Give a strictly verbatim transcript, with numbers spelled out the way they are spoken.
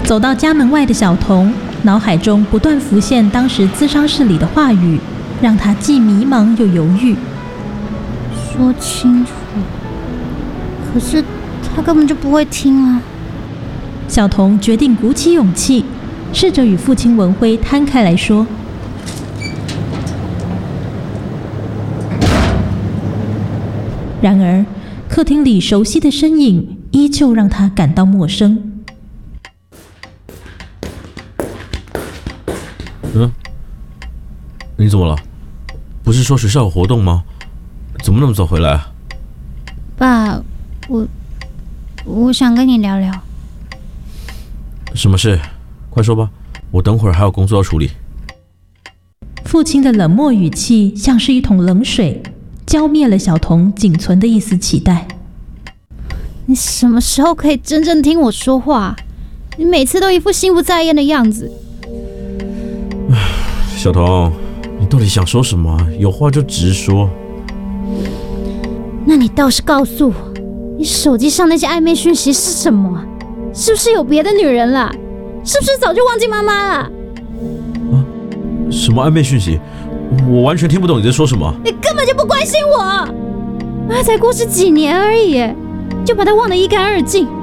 走到家门外的小童，脑海中不断浮现当时咨商室里的话语，让他既迷茫又犹豫。 说清楚，可是他根本就不会听啊。 小童决定鼓起勇气，试着与父亲文辉摊开来说。然而，客厅里熟悉的身影依旧让他感到陌生。 嗯，你怎么了？不是说学校有活动吗？怎么那么早回来啊？ 爸，我我想跟你聊聊。 什么事？快说吧，我等会儿还有工作要处理。 父亲的冷漠语气像是一桶冷水，浇灭了小童仅存的一丝期待。 你什么时候可以真正听我说话？你每次都一副心不在焉的样子。 小童，你到底想说什么？有话就直说。 那你倒是告诉我，你手机上那些暧昧讯息是什么？是不是有别的女人了？是不是早就忘记妈妈了？ 啊？什么暧昧讯息？我完全听不懂你在说什么。 你根本就不关心我，妈才过世几年而已，就把她忘得一干二净。